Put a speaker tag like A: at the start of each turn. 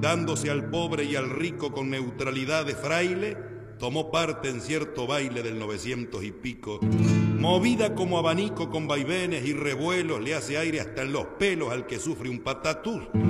A: dándose al pobre y al rico con neutralidad de fraile, tomó parte en cierto baile del 900 y pico. Movida como abanico con vaivenes y revuelos, le hace aire hasta en los pelos al que sufre un patatús.